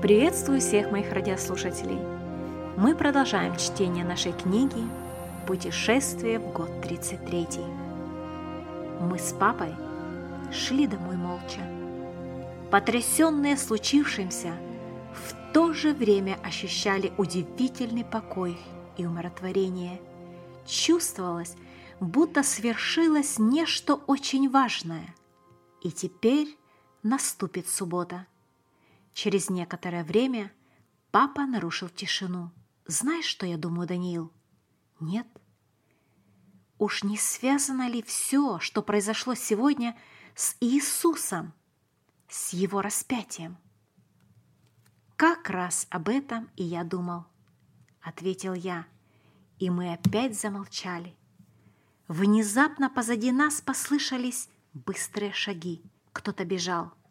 Приветствую всех моих радиослушателей! Мы продолжаем чтение нашей книги «Путешествие в год 33». Мы с папой шли домой молча. Потрясенные случившимся, в то же время ощущали удивительный покой и умиротворение. Чувствовалось, будто свершилось нечто очень важное. И теперь наступит суббота. Через некоторое время папа нарушил тишину. «Знаешь, что я думаю, Даниил?» «Нет». «Уж не связано ли все, что произошло сегодня, с Иисусом, с Его распятием?» «Как раз об этом и я думал», — ответил я, и мы опять замолчали. Внезапно позади нас послышались быстрые шаги. Кто-то бежал.